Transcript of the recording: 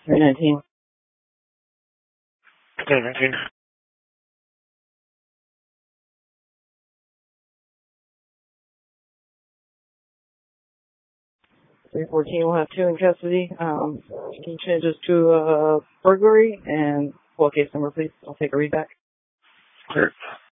319. 319. 314 will have two in custody. Can you change this to burglary and call case number, please? I'll take a read back. Clear.